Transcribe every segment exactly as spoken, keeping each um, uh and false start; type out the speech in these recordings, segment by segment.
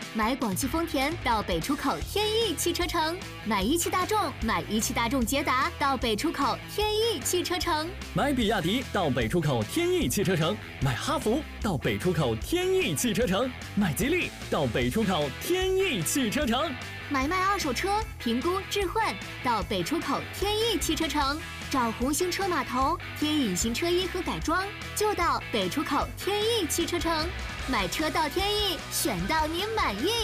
买广汽丰田到北出口天翼汽车城，买一汽大众买一汽大众捷达到北出口天翼汽车城， 买比亚迪到北出口天翼汽车城，买哈弗到北出口天翼汽车城，买吉利到北出口天翼汽车城， 买卖二手车评估置换到北出口天翼汽车城，找红星车码头贴隐形车衣和改装就到北出口天翼汽车城，买车到天翼，选到你满意。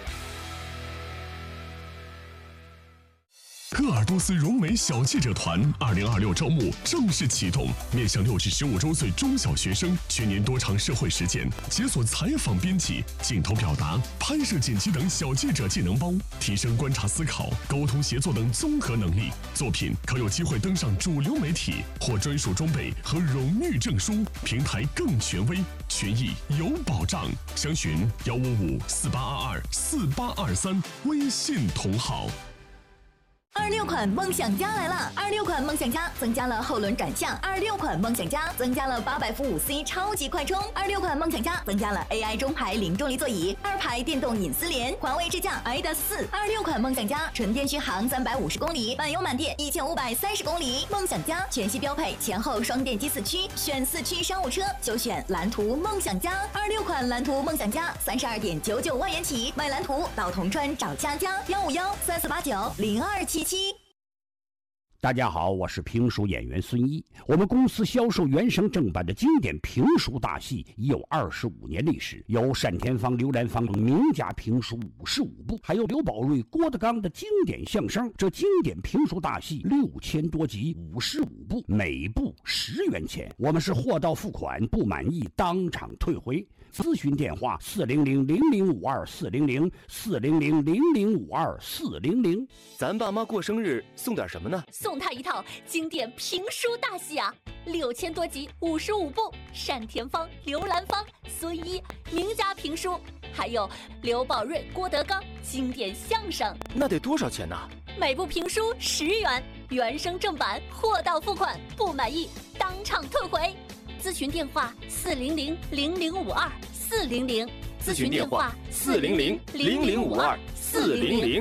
鄂尔多斯荣美小记者团二零二六招募正式启动，面向六至十五周岁中小学生，全年多场社会实践，解锁采访编辑、镜头表达、拍摄剪辑等小记者技能包，提升观察思考、沟通协作等综合能力。作品可有机会登上主流媒体，获专属装备和荣誉证书，平台更权威，权益有保障。详询幺五五四八二二四八二三，微信同号。 二六款梦想家来了！二六款梦想家增加了后轮转向，二六款梦想家增加了八百伏五 C 超级快充，二六款梦想家增加了 A I 中排零重力座椅，二排电动隐私联，华为智驾 i D A S 四。二六款梦想家纯电续航三百五十公里，满油满电一千五百三十公里。梦想家全系标配前后双电机四驱，选四驱商务车就选蓝图梦想家。二六款蓝图梦想家三十二点九九万元起，买蓝图到铜川找佳佳，幺五幺三四八九零二七七。 大家好，我是评书演员孙一。我们公司销售原声正版的经典评书大戏已有二十五年历史，有单田芳、刘兰芳等名家评书五十五部，还有刘宝瑞、郭德纲的经典相声。这经典评书大戏六千多集，五十五部，每部十元钱。我们是货到付款，不满意当场退回。咨询电话：四零零零零五二四零零四零零零零五二四零零。 咱爸妈过生日送点什么呢？ 送他一套经典评书大戏啊，六千多集，五十五部，单田芳、刘兰芳、孙一名家评书，还有刘宝瑞、郭德纲经典相声。 那得多少钱呢？ 每部评书十元，原声正版，货到付款，不满意当场退回。咨询电话：四零零零零五二四零零。 咨询电话：四零零零零五二四零零。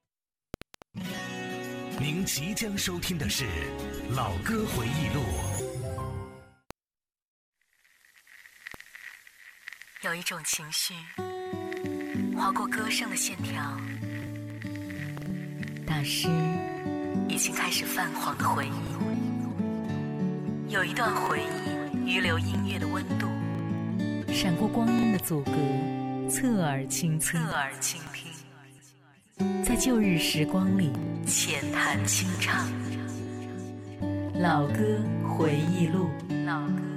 您即将收听的是《老歌回忆录》。 有一种情绪划过歌声的线条，大师已经开始泛黄的回忆。有一段回忆余留音乐的温度，闪过光阴的阻隔，侧耳倾听，侧耳倾听，在旧日时光里浅谈清唱。老歌回忆录，老歌。